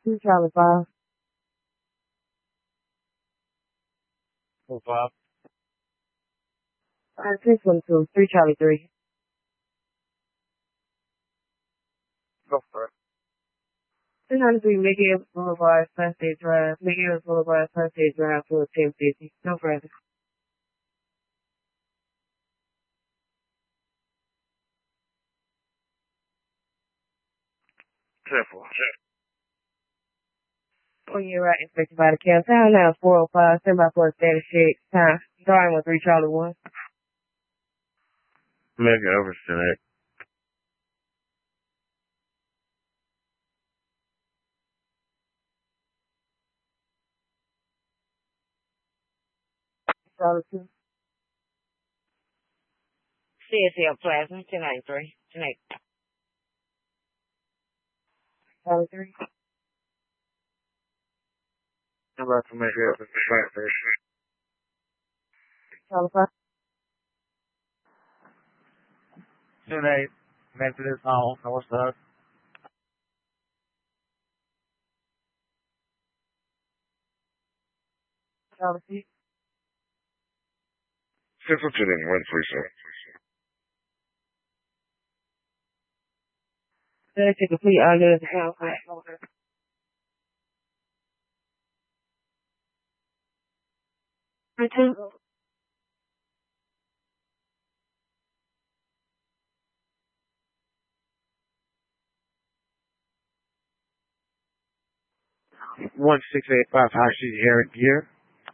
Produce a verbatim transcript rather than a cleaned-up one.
Two Charlie five. Four five. Five six one two. Three Charlie three. Go for it. Two ninety three Mickey Evans Boulevard, Sun State Drive. Mickey Evans Boulevard, Sun State Drive, for ten fifty. No further. Careful. On your right, inspected by the cab. Time now is four oh five. Stand by for a status check. Time. Starting with three Charlie one. Make it over tonight. Charlie two. C S L Plaza, two ninety-three. Tonight. Charlie three. I'm about to make it over tonight. Charlie five. Tonight. Methodist Hall, North Side. Charlie six. Central to the one three seven. Status check complete. All units account. Return. One six eight five High Street here in Gear.